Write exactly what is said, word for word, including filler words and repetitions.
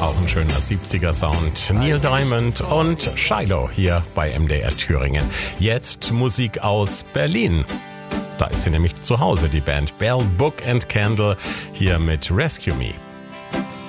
auch ein schöner siebziger Sound. Neil Diamond und Shiloh hier bei M D R Thüringen. Jetzt Musik aus Berlin. Da ist sie nämlich zu Hause, die Band Bell, Book and Candle, hier mit Rescue Me.